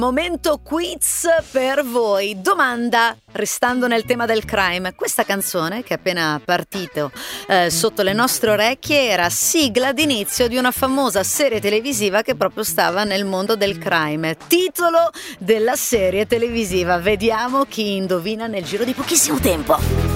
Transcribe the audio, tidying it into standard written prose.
Momento quiz per voi. Domanda, restando nel tema del crime. Questa canzone che è appena partito sotto le nostre orecchie era sigla d'inizio di una famosa serie televisiva che proprio stava nel mondo del crime. Titolo della serie televisiva. Vediamo chi indovina nel giro di pochissimo tempo.